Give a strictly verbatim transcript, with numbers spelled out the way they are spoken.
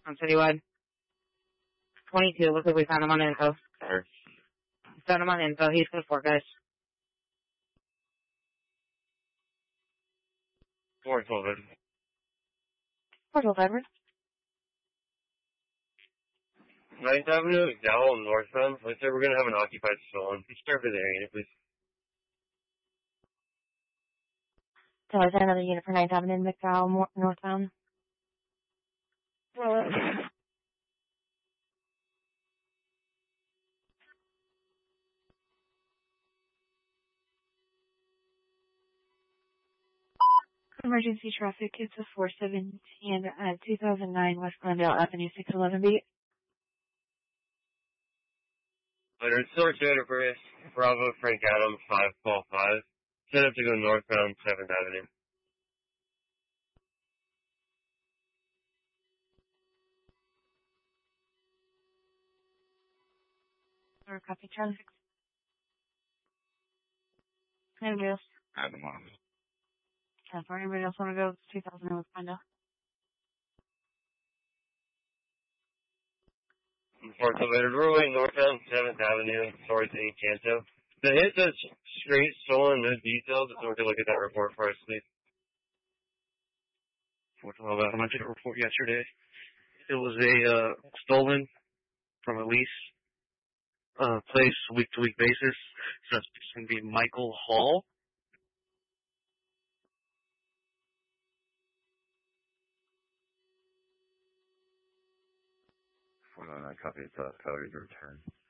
On Citywide. twenty-two. Looks like we found him on info. Alright. Found him on info. He's good for guys. four twelve, four twelve, Edward. ninth Avenue, McDowell, northbound. Looks like we're gonna have an occupied stolen. Please start with the area, please. So is there another unit for ninth Avenue in McDowell, northbound? Well, emergency traffic, it's a four seventeen at two thousand nine West Glendale Avenue, six eleven B. Later, it's Source Data for Bravo, Frank Adams, five twelve five. Set up to go northbound, seventh Avenue. Or copy traffic. Anybody else? I don't know. Yeah, for anybody else want to go two thousand nine West Glendale? Fourth elevator doorway, northbound, seventh Avenue, Source eight Canto. The hit says straight stolen, no details. If someone could look at that report for us, please. four twelve, I did a report yesterday. It was a uh, stolen from a lease uh, place, week-to-week basis. So it's going to be Michael Hall. Hold on, I copy the failure to return.